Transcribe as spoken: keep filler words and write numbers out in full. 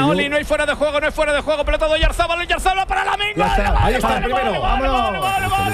Oli, no hay fuera de juego, no hay fuera de juego. Pelota de Oyarzábal, Oyarzábal para la Mingo. Ya está, ahí está el primero. ¡Vámonos!